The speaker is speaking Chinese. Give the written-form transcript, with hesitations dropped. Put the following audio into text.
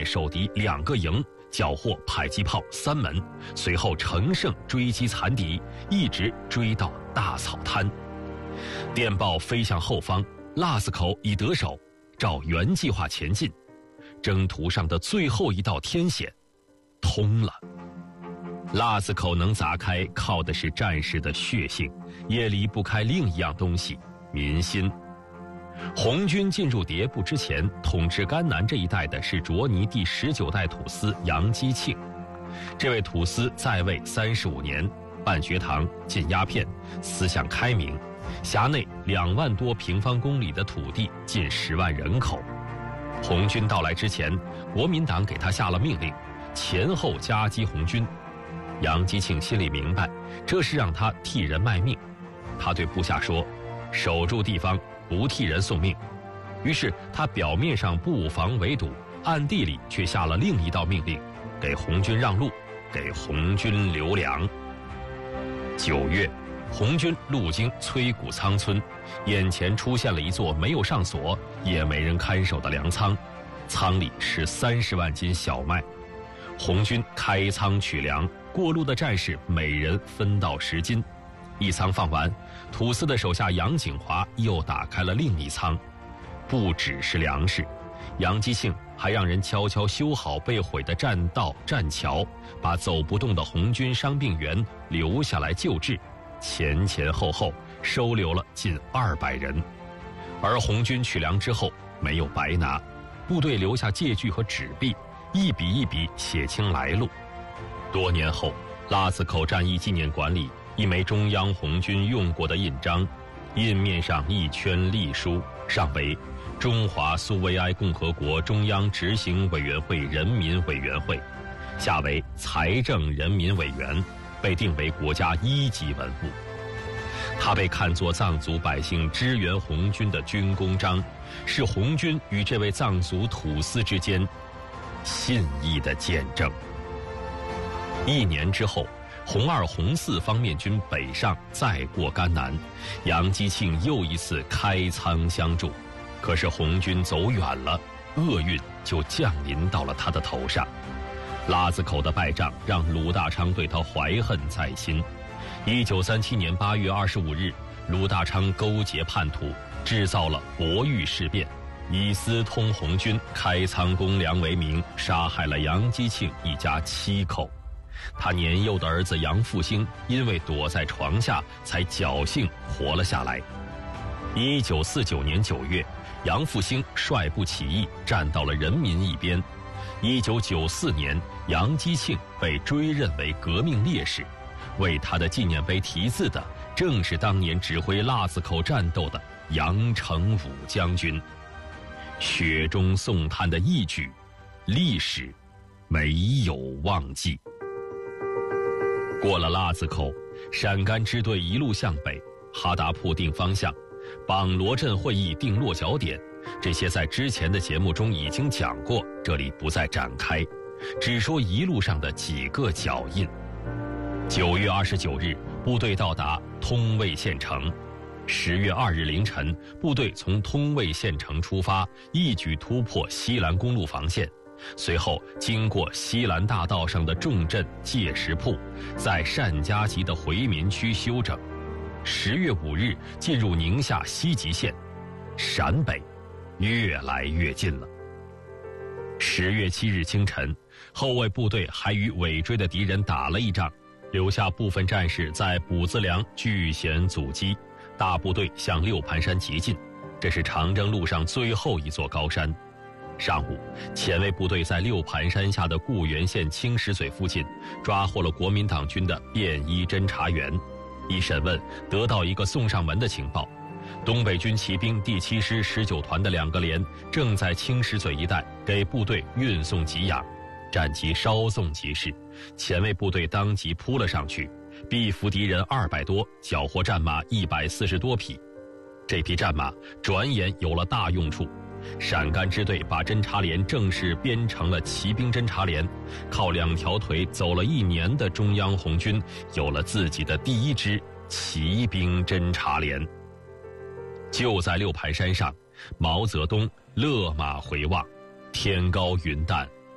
守敌2个营，缴获迫击炮3门，随后乘胜追击残敌，一直追到大草滩。电报飞向后方，腊子口已得手，照原计划前进。征途上的最后一道天险通了。腊子口能砸开，靠的是战士的血性，也离不开另一样东西——民心。红军进入迭部之前，统治甘南这一带的是卓尼第19代土司杨基庆。这位土司在位35年，办学堂、禁鸦片，思想开明，辖内2万多平方公里的土地，近10万人口。红军到来之前，国民党给他下了命令，前后夹击红军。杨基庆心里明白，这是让他替人卖命。他对部下说：“守住地方，不替人送命。”于是他表面上布防围堵，暗地里却下了另一道命令，给红军让路，给红军留粮。9月，红军路经崔谷仓村，眼前出现了一座没有上锁也没人看守的粮仓，仓里是30万斤小麦。红军开仓取粮，过路的战士每人分到10斤。一仓放完，土司的手下杨景华又打开了另一仓。不只是粮食，杨基庆还让人悄悄修好被毁的栈道栈桥，把走不动的红军伤病员留下来救治，前前后后收留了近200人。而红军取粮之后没有白拿，部队留下借据和纸币，一笔一笔写清来路。多年后，腊子口战役纪念馆里一枚中央红军用过的印章，印面上一圈隶书，上为中华苏维埃共和国中央执行委员会人民委员会，下为财政人民委员，被定为国家1级文物。它被看作藏族百姓支援红军的军功章，是红军与这位藏族土司之间信义的见证。1年之后，红2、红4方面军北上，再过甘南，杨基庆又一次开仓相助。可是红军走远了，厄运就降临到了他的头上。腊子口的败仗让鲁大昌对他怀恨在心。1937年8月25日，鲁大昌勾结叛徒，制造了博玉事变，以私通红军、开仓公粮为名，杀害了杨基庆一家7口。他年幼的儿子杨复兴因为躲在床下，才侥幸活了下来。1949年9月，杨复兴率部起义，站到了人民一边。1994年，杨基庆被追认为革命烈士，为他的纪念碑题字的正是当年指挥腊子口战斗的杨成武将军。雪中送炭的义举，历史没有忘记。过了腊子口，陕甘支队一路向北，哈达铺定方向，榜罗镇会议定落脚点，这些在之前的节目中已经讲过，这里不再展开，只说一路上的几个脚印。9月29日，部队到达通渭县城。10月2日凌晨，部队从通渭县城出发，一举突破西兰公路防线。随后经过西兰大道上的重镇界石铺，在单家集的回民区休整。10月5日进入宁夏西吉县，陕北越来越近了。10月7日清晨，后卫部队还与尾追的敌人打了一仗，留下部分战士在卜子梁据险阻击，大部队向六盘山急进，这是长征路上最后一座高山。上午，前卫部队在六盘山下的固原县青石嘴附近抓获了国民党军的便衣侦察员。一审问，得到一个送上门的情报：东北军骑兵第7师19团的2个连正在青石嘴一带给部队运送给养，战机稍纵即逝，前卫部队当即扑了上去，毙俘敌人200多，缴获战马140多匹。这批战马转眼有了大用处。陕甘支队把侦察连正式编成了骑兵侦察连，靠2条腿走了1年的中央红军有了自己的第1支骑兵侦察连。就在六盘山上，毛泽东勒马回望，天高云淡，